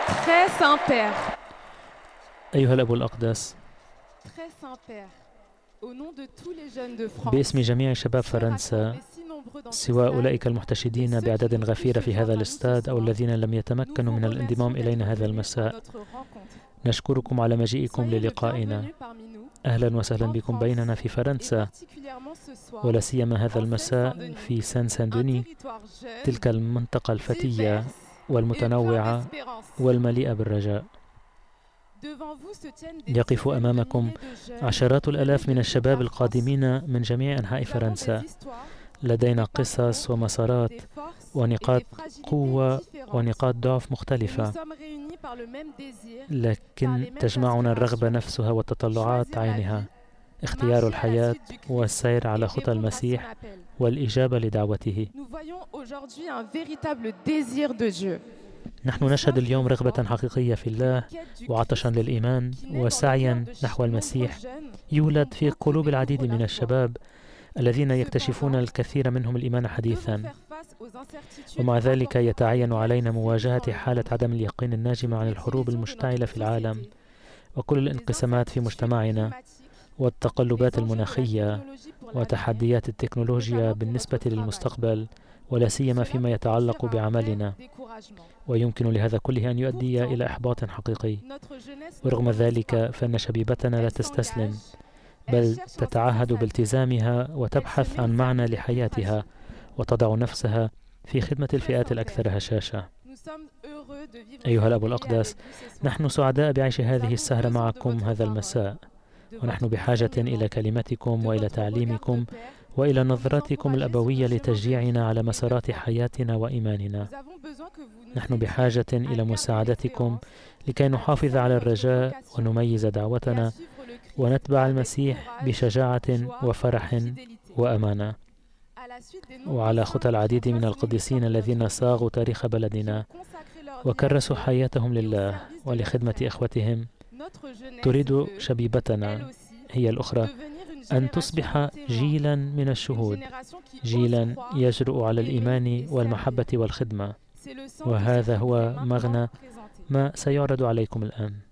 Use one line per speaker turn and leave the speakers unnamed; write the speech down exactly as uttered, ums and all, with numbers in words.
Très Saint-Père,
أيها الأب الأقدس،
Très Saint-Père, au nom de tous les jeunes de France,
باسم جميع شباب فرنسا، سواء أولئك المحتشدين بأعداد غفيرة في هذا الاستاد أو الذين لم يتمكنوا من الانضمام إلينا هذا المساء، نشكركم على مجيئكم للقائنا. أهلا وسهلا بكم بيننا في فرنسا، ولا سيما هذا المساء في سان سان دوني، تلك المنطقة الفتية والمتنوعة والمليئة بالرجاء. يقف أمامكم عشرات الآلاف من الشباب القادمين من جميع أنحاء فرنسا. لدينا قصص ومسارات ونقاط قوة ونقاط ضعف مختلفة، لكن تجمعنا الرغبة نفسها والتطلعات عينها، اختيار الحياة والسير على خطى المسيح والإجابة لدعوته. نحن نشهد اليوم رغبة حقيقية في الله وعطشا للإيمان وسعيا نحو المسيح يولد في قلوب العديد من الشباب الذين يكتشفون الكثير منهم الإيمان حديثا، ومع ذلك يتعين علينا مواجهة حالة عدم اليقين الناجمة عن الحروب المشتعلة في العالم وكل الانقسامات في مجتمعنا والتقلبات المناخية وتحديات التكنولوجيا بالنسبة للمستقبل، ولا سيما فيما يتعلق بعملنا، ويمكن لهذا كله أن يؤدي إلى إحباط حقيقي. ورغم ذلك فإن شبيبتنا لا تستسلم، بل تتعهد بالتزامها وتبحث عن معنى لحياتها وتضع نفسها في خدمة الفئات الأكثر هشاشة. أيها الأب الأقدس، نحن سعداء بعيش هذه السهرة معكم هذا المساء، ونحن بحاجة إلى كلمتكم وإلى تعليمكم وإلى نظراتكم الأبوية لتشجيعنا على مسارات حياتنا وإيماننا. نحن بحاجة إلى مساعدتكم لكي نحافظ على الرجاء ونميز دعوتنا ونتبع المسيح بشجاعة وفرح وأمانة. وعلى خطى العديد من القديسين الذين صاغوا تاريخ بلدنا وكرسوا حياتهم لله ولخدمة إخوتهم، تريد شبيبتنا هي الأخرى أن تصبح جيلا من الشهود، جيلا يجرؤ على الإيمان والمحبة والخدمة. وهذا هو مغنى ما سيعرض عليكم الآن.